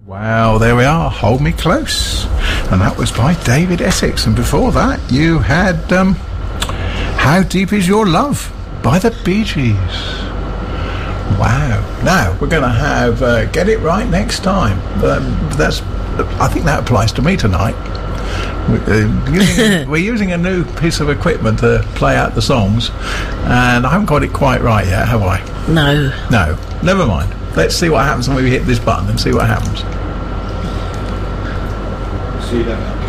Well, there we are, Hold Me Close. And that was by David Essex. And before that, you had How Deep Is Your Love by the Bee Gees. Wow. Now, we're going to have Get It Right Next Time. I think that applies to me tonight. We're using a new piece of equipment to play out the songs, and I haven't got it quite right yet, have I? No. No. Never mind. Let's see what happens when we hit this button and see what happens. See that.